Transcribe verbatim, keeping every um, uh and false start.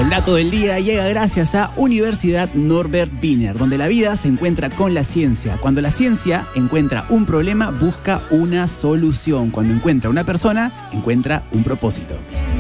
El dato del día llega gracias a Universidad Norbert Wiener, donde la vida se encuentra con la ciencia. Cuando la ciencia encuentra un problema, busca una solución. Cuando encuentra una persona, encuentra un propósito.